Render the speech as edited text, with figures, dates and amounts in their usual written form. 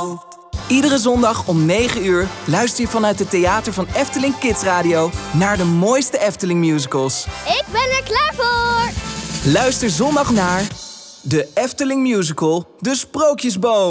hoofd. Iedere zondag om 9 uur luister je vanuit het theater van Efteling Kids Radio naar de mooiste Efteling musicals. Ik ben er klaar voor! Luister zondag naar de Efteling Musical, De Sprookjesboom.